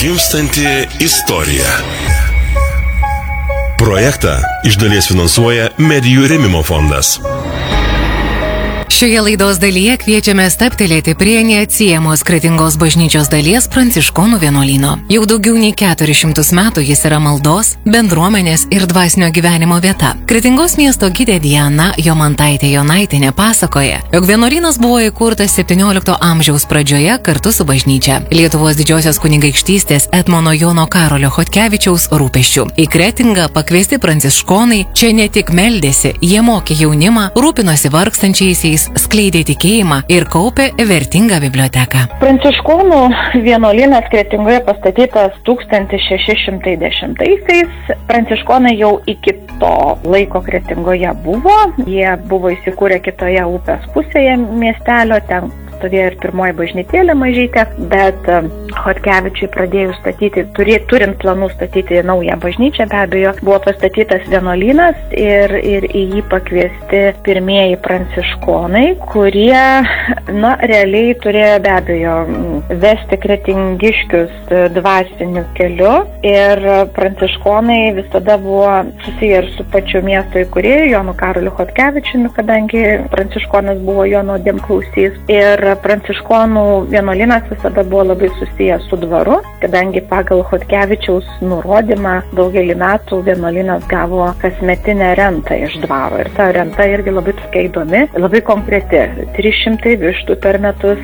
Gimstanti istorija. Projektą iš dalies finansuoja Medijų rėmimo fondas. Šioje laidos dalyje kviečiame stabtelėti prie neatsiejamos Kretingos bažnyčios dalies Pranciškonų vienuolyno. Jau daugiau nei 400 metų jis yra maldos, bendruomenės ir dvasinio gyvenimo vieta. Kretingos miesto gidė Diana Jomantaitė Jonaitienė pasakoja, jog vienuolynas buvo įkurtas 17 amžiaus pradžioje kartu su bažnyčia. Lietuvos didžiosios kunigaikštystės etmono Jono Karolio Chodkevičiaus rūpesčių. Į Kretingą pakviesti pranciškonai čia ne tik meldėsi, jie mokė jaunimą, rūpinosi vargstančiaisiais, skleidė tikėjimą ir kaupė vertingą biblioteką. Pranciškonų vienuolynas Kretingoje pastatytas 1610-aisiais. Pranciškonai jau iki to laiko Kretingoje buvo. Jie buvo įsikūrę kitoje upės pusėje miestelio, ten stovėjo ir pirmoji bažnytėlė mažytė, bet Chodkevičiui pradėjus statyti, turint planų statyti naują bažnyčią, be abejo, buvo pastatytas vienuolynas ir į jį pakviesti pirmieji pranciškonai, kurie, realiai turėjo be abejo vesti kretingiškius dvasiniu keliu ir pranciškonai visada buvo susiję ir su pačiu miesto įkūrėju Jonu Karoliu Chodkevičiumi, kadangi pranciškonas buvo jo nuodėmklausys. Ir pranciškonų vienuolynas visada buvo labai susijęs su dvaru, kadangi pagal Chodkevičiaus nurodymą daugelį metų vienuolynas gavo kasmetinę rentą iš dvaro. Ir ta renta irgi labai tokia įdomi, labai konkreti. 300 vištų per metus,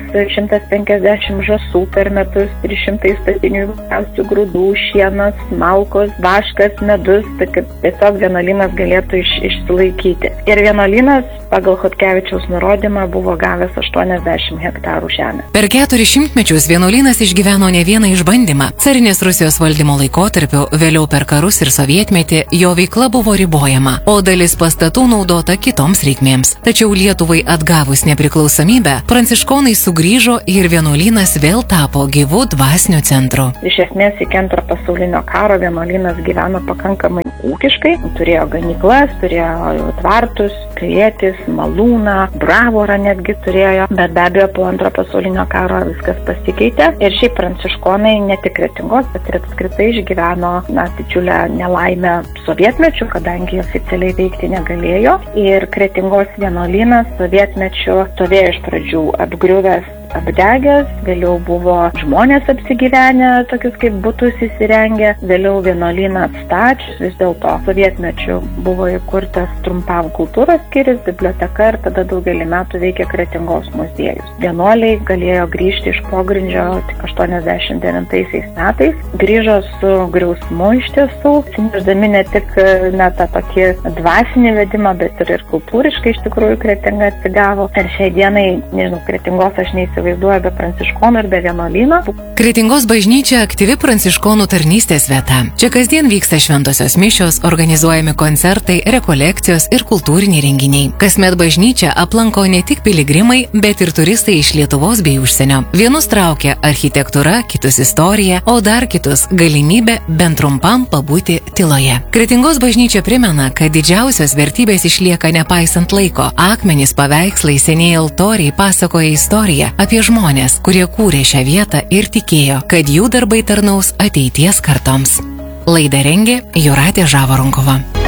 150 žąsų per metus, 300 statinių įvairiausių grūdų, šienas, malkos, vaškas, medus, tai kad tiesiog vienuolynas galėtų išsilaikyti. Ir vienuolynas pagal Chodkevičiaus nurodymą buvo gavęs 80 hektarų žemę. Per 400 mečius vienuolynas išgyveno ne vieną išbandymą. Carinės Rusijos valdymo laikotarpiu, vėliau per karus ir sovietmetį, jo veikla buvo ribojama, o dalis pastatų naudota kitoms reikmėms. Tačiau Lietuvai atgavus nepriklausomybę, pranciškonai sugrįžo ir vienuolynas vėl tapo gyvu dvasiniu centru. Iš esmės, iki Antro pasaulinio karo vienuolynas gyveno pakankamai ūkiškai, turėjo ganyklas, turėjo tvartus, klėtis, malūną, bravorą netgi turėjo, bet be abejo po Antro pasaulinio karo viskas pasikeitė ir šiaip pranciškonai ne tik Kretingos, bet ir apskritai išgyveno didžiulę nelaimę sovietmečiu, kadangi oficialiai veikti negalėjo ir Kretingos vienuolynas sovietmečiu stovėjo iš pradžių apgriuvęs, apdegęs, vėliau buvo žmonės apsigyvenę, tokius kaip butus įsirengę, vėliau vienuolyną atstačius, vis dėlto sovietmečiu buvo įkurtas trumpam kultūros skyrius, biblioteka ir tada daugelį metų veikė Kretingos muziejus. Vienuoliai galėjo grįžti iš pogrindžio tik 89 metais, grįžo su griausmu iš tiesų, sinešdami ne tik tą tokį dvasinį vedimą, bet ir kultūriškai iš tikrųjų Kretinga atsigavo. Ir šiai dienai, Kretingos aš neįsivaizduoju be pranciškonų ir be vienuolyno. Kretingos bažnyčia aktyvi pranciškonų tarnystės vieta. Čia kasdien vyksta šventosios mišios, organizuojami koncertai, rekolekcijos ir kultūriniai renginiai. Kasmet bažnyčia aplanko ne tik piligrimai, bet ir turistai iš Lietuvos bei užsienio. Vienus traukia architektūra, kitus istorija, o dar kitus galimybė bent trumpam pabūti tyloje. Kretingos bažnyčia primena, kad didžiausios vertybės išlieka nepaisant laiko. Akmenys, paveikslai, senieji altoriai pasakoja istoriją apie žmonės, kurie kūrė šią vietą ir tikėjo, kad jų darbai tarnaus ateities kartoms. Laidą rengė Jūratė Žavaronkova.